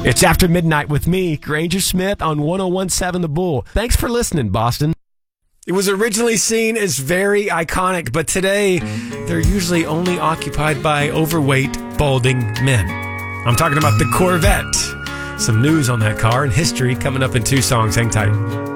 It's After Midnight with me, Granger Smith, on 101.7 The Bull. Thanks for listening, Boston. It was originally seen as very iconic, but today they're usually only occupied by overweight, balding men. I'm talking about the Corvette. Some news on that car and history coming up in 2 songs. Hang tight.